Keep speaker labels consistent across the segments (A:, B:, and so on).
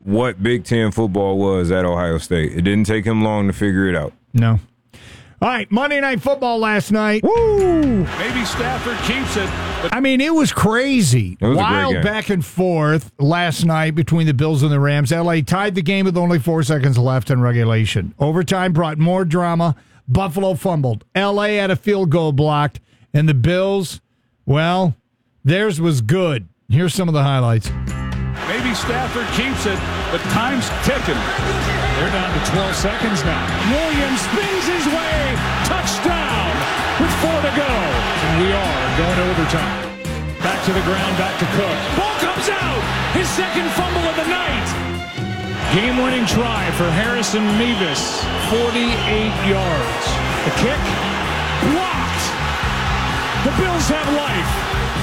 A: what Big Ten football was at Ohio State. It didn't take him long to figure it out.
B: No. All right, Monday Night Football last night.
A: Woo!
C: Maybe Stafford keeps it.
B: I mean, it was crazy.
A: It was
B: wild
A: a great game.
B: back and forth last night between the Bills and the Rams. LA tied the game with only 4 seconds left in regulation. Overtime brought more drama. Buffalo fumbled. LA had a field goal blocked. And the Bills, well, theirs was good. Here's some of the highlights.
C: Maybe Stafford keeps it, but time's ticking. They're down to 12 seconds now. Williams spins his way. Touchdown with 4 to go. And we are going to overtime. Back to the ground, back to Cook. Ball comes out. His second fumble of the night. Game-winning try for Harrison Mevis. 48 yards. The kick blocked. The Bills have life.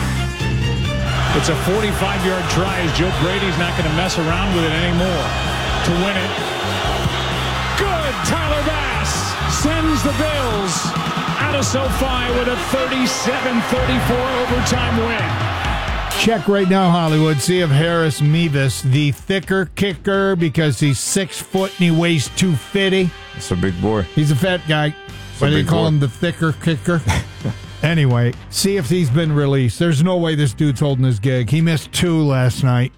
C: It's a 45-yard try as Joe Brady's not going to mess around with it anymore to win it. Good. Tyler Bass sends the Bills out of SoFi with a 37-34 overtime win.
B: Check right now, Hollywood. See if Harris Mevis, the thicker kicker, because he's 6 foot and he weighs 250.
A: It's a big boy.
B: He's a fat guy. Why do they call him the thicker kicker? Anyway, see if he's been released. There's no way this dude's holding his gig. He missed 2 last night.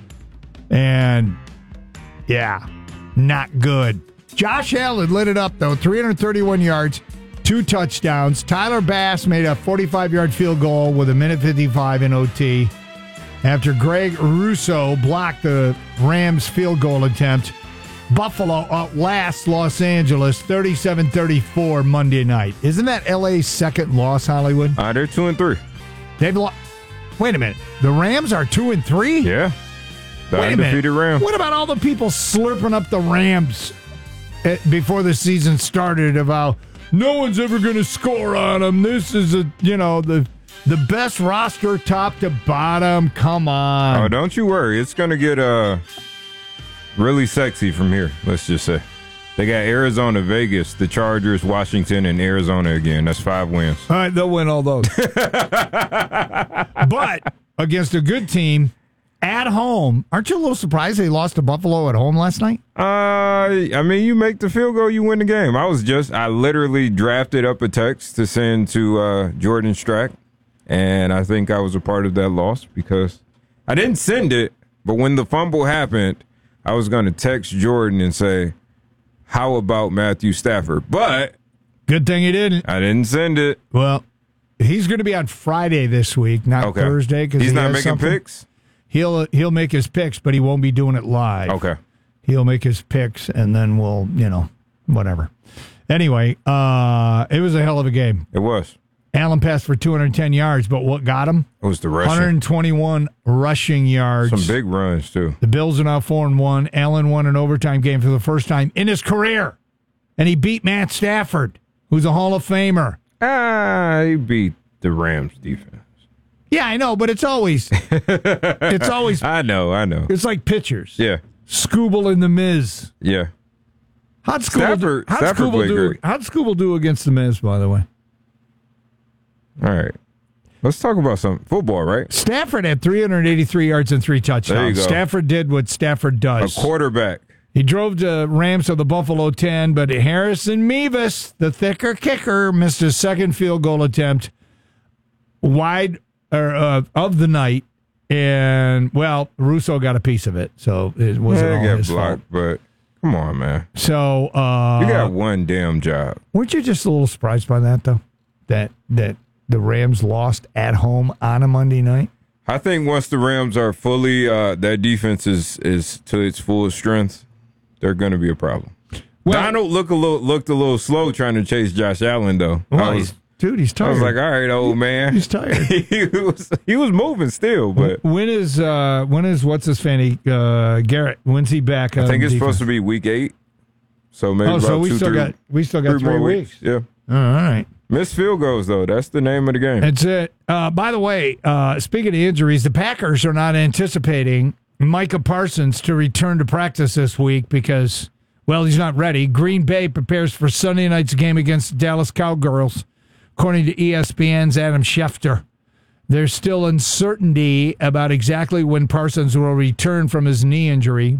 B: And, yeah, not good. Josh Allen lit it up, though. 331 yards, 2 touchdowns. Tyler Bass made a 45-yard field goal with 1:55 in OT. After Greg Russo blocked the Rams' field goal attempt, Buffalo outlasts Los Angeles 37-34 Monday night. Isn't that LA's second loss, Hollywood?
A: They're 2-3.
B: They've lost. Wait a minute. The Rams are 2-3?
A: Yeah. The
B: Wait a
A: undefeated
B: minute.
A: Rams.
B: What about all the people slurping up the Rams before the season started about no one's ever going to score on them? This is the best roster top to bottom. Come on.
A: Oh, don't you worry. It's going to get really sexy from here, let's just say. They got Arizona, Vegas, the Chargers, Washington, and Arizona again. That's 5 wins.
B: All right, they'll win all those. But against a good team at home, aren't you a little surprised they lost to Buffalo at home last night?
A: I mean, you make the field goal, you win the game. I literally drafted up a text to send to Jordan Strack, and I think I was a part of that loss because I didn't send it, but when the fumble happened, I was going to text Jordan and say, how about Matthew Stafford? But
B: good thing he didn't.
A: I didn't send it.
B: Well, he's going to be on Friday this week, not Thursday. Because
A: he's not making picks?
B: He'll make his picks, but he won't be doing it live.
A: Okay.
B: He'll make his picks, and then we'll, whatever. Anyway, it was a hell of a game.
A: It was.
B: Allen passed for 210 yards, but what got him?
A: It was the rushing.
B: 121 rushing yards.
A: Some big runs, too.
B: The Bills are now 4-1. Allen won an overtime game for the first time in his career. And he beat Matt Stafford, who's a Hall of Famer.
A: He beat the Rams defense.
B: Yeah, I know, but it's always
A: I know.
B: It's like pitchers.
A: Yeah.
B: Scooble and the Miz.
A: Yeah.
B: How'd Scooble do against the Miz, by the way?
A: All right. Let's talk about some football, right?
B: Stafford had 383 yards and 3 touchdowns.
A: There you go.
B: Stafford did what Stafford does.
A: A quarterback.
B: He drove the Rams to the Buffalo 10, but Harrison Mevis, the thicker kicker, missed his second field goal attempt of the night. And, well, Russo got a piece of it, so it wasn't all his fault.
A: But come on, man.
B: So
A: you got one damn job.
B: Weren't you just a little surprised by that, though? That the Rams lost at home on a Monday night?
A: I think once the Rams are fully, that defense is to its full strength, they're going to be a problem. Well, Donald looked a little slow trying to chase Josh Allen, though.
B: Well, he's tired.
A: I was like, all right, old man.
B: He's tired.
A: he was moving still, but
B: when is what's his fanny Garrett? When's he back?
A: I think it's supposed to be week 8. So maybe about
B: we still got 3 weeks.
A: Yeah.
B: All right.
A: Missed field goals, though. That's the name of the game.
B: That's it. By the way, speaking of injuries, the Packers are not anticipating Micah Parsons to return to practice this week because, well, he's not ready. Green Bay prepares for Sunday night's game against the Dallas Cowgirls, according to ESPN's Adam Schefter. There's still uncertainty about exactly when Parsons will return from his knee injury.